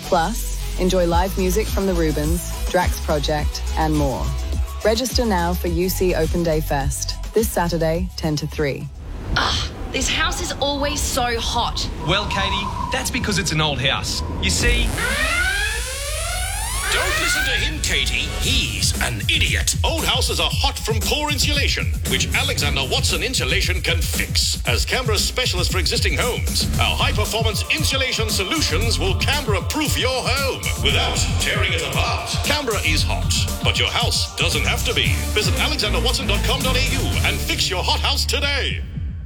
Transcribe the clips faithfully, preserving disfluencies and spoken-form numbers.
Plus, enjoy live music from the Rubens, Drax Project, and more. Register now for U C Open Day Fest, this Saturday, ten to three. Ugh, this house is always so hot. Well, Katie, that's because it's an old house. You see... Don't listen to him, Katie. He's an idiot. Old houses are hot from poor insulation, which Alexander Watson Insulation can fix. As Canberra's specialist for existing homes, our high-performance insulation solutions will Canberra-proof your home without tearing it apart. Canberra is hot, but your house doesn't have to be. Visit alexander watson dot com dot a u and fix your hot house today.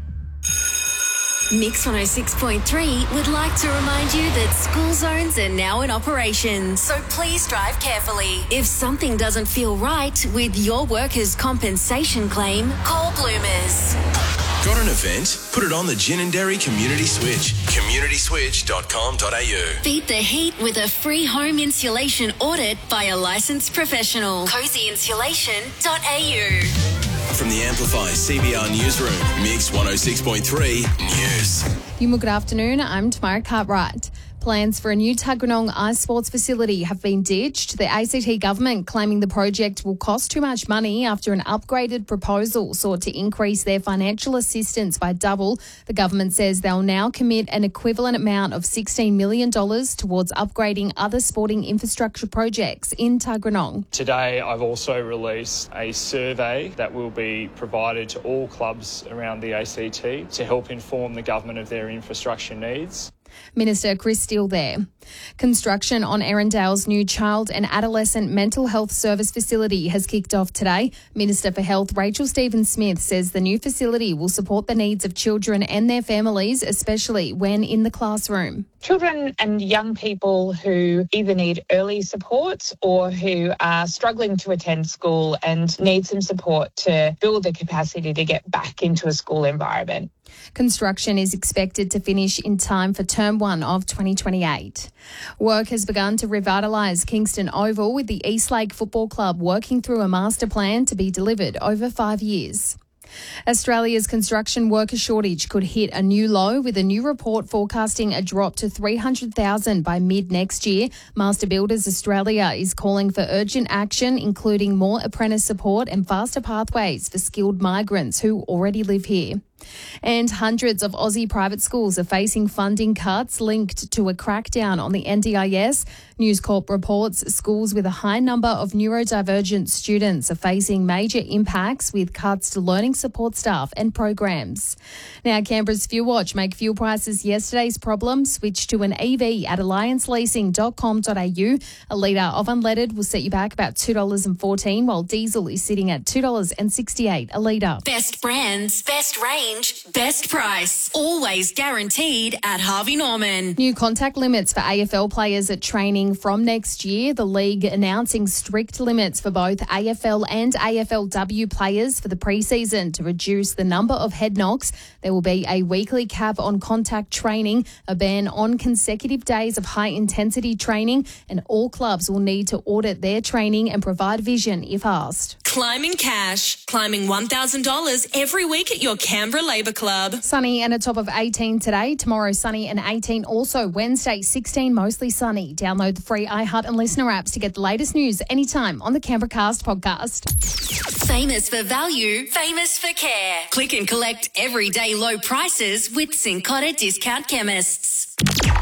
Mix one oh six point three would like to remind you that school zones are now in operation, so please drive carefully. If something doesn't feel right with your workers' compensation claim, call Bloomers. Got an event? Put it on the Ginninderry Community Switch. community switch dot com dot a u. Beat the heat with a free home insulation audit by a licensed professional. cozy insulation dot a u. From the Amplify C B R Newsroom, Mix one oh six point three News. You good afternoon, I'm Tamara Cartwright. Plans for a new Tuggeranong Ice Sports facility have been ditched. The A C T government claiming the project will cost too much money after an upgraded proposal sought to increase their financial assistance by double. The government says they'll now commit an equivalent amount of sixteen million dollars towards upgrading other sporting infrastructure projects in Tuggeranong. Today I've also released a survey that will be provided to all clubs around the A C T to help inform the government of their infrastructure needs. Minister Chris Steele there. Construction on Erindale's new child and adolescent mental health service facility has kicked off today. Minister for Health Rachel Stephen-Smith says the new facility will support the needs of children and their families, especially when in the classroom. Children and young people who either need early support or who are struggling to attend school and need some support to build the capacity to get back into a school environment. Construction is expected to finish in time for term one of twenty twenty-eight. Work has begun to revitalise Kingston Oval, with the Eastlake Football Club working through a master plan to be delivered over five years. Australia's construction worker shortage could hit a new low, with a new report forecasting a drop to three hundred thousand by mid-next year. Master Builders Australia is calling for urgent action, including more apprentice support and faster pathways for skilled migrants who already live here. And hundreds of Aussie private schools are facing funding cuts linked to a crackdown on the N D I S. News Corp reports schools with a high number of neurodivergent students are facing major impacts, with cuts to learning support staff and programs. Now, Canberra's Fuel Watch make fuel prices yesterday's problem switch to an E V at alliance leasing dot com dot a u. A litre of unleaded will set you back about two dollars fourteen, while diesel is sitting at two dollars sixty-eight a litre. Best brands, best range, best price. Always guaranteed at Harvey Norman. New contact limits for A F L players at training from next year. The league announcing strict limits for both A F L and A F L W players for the pre-season to reduce the number of head knocks. There will be a weekly cap on contact training, a ban on consecutive days of high-intensity training, and all clubs will need to audit their training and provide vision if asked. Climbing cash. Climbing one thousand dollars every week at your Canberra Labour Club. Sunny and a top of eighteen today. Tomorrow sunny and eighteen also. Wednesday sixteen, mostly sunny. Download the free iHeart and Listener apps to get the latest news anytime on the Canberra Cast podcast. Famous for value, famous for care. Click and collect everyday low prices with Cincotta Discount Chemists.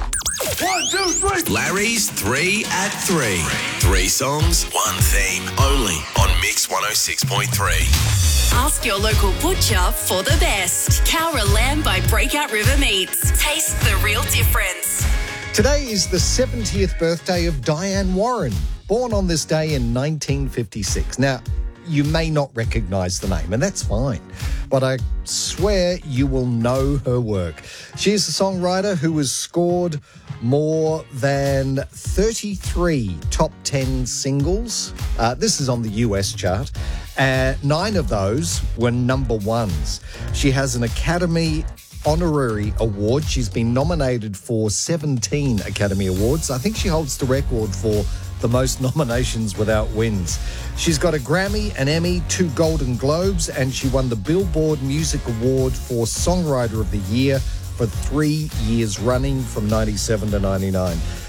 One, two, three. Larry's Three at Three. Three songs, one theme. Only on Mix one oh six point three. Ask your local butcher for the best. Cowra lamb by Breakout River Meats. Taste the real difference. Today is the seventieth birthday of Diane Warren, born on this day in nineteen fifty-six. Now, you may not recognise the name, and that's fine, but I swear you will know her work. She is a songwriter who has scored more than thirty-three top ten singles. Uh, this is on the U S chart. Uh, nine of those were number ones. She has an Academy Honorary Award. She's been nominated for seventeen Academy Awards. I think she holds the record for the most nominations without wins. She's got a Grammy, an Emmy, two Golden Globes, and she won the Billboard Music Award for Songwriter of the Year for three years running, from ninety-seven to ninety-nine.